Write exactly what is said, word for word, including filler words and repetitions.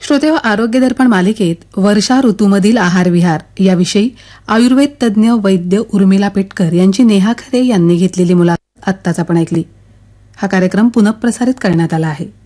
श्रोतेहो, आरोग्य दर्पण मालिकेत वर्षा ऋतूमधील आहारविहार याविषयी आयुर्वेद तज्ज्ञ वैद्य उर्मिला पेटकर यांची नेहा खरे यांनी घेतलेली मुलाखत आत्ताच आपण ऐकली. हा कार्यक्रम पुनःप्रसारित करण्यात आला आहे.